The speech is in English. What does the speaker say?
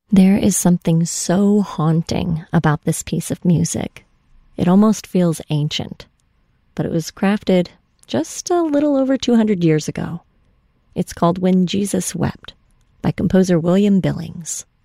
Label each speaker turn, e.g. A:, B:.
A: There is something so haunting about this piece of music. It almost feels ancient, but it was crafted just a little over 200 years ago. It's called When Jesus Wept by composer William Billings.